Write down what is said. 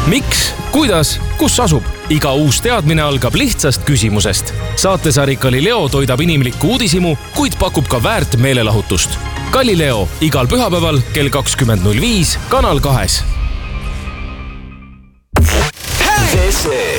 Miks, kuidas, kus asub? Iga uus teadmine algab lihtsast küsimusest. Saatesari Galileo toidab inimlikku uudishimu, kuid pakub ka väärt meelelahutust. Galileo igal pühapäeval kell 20.05 Kanal 2.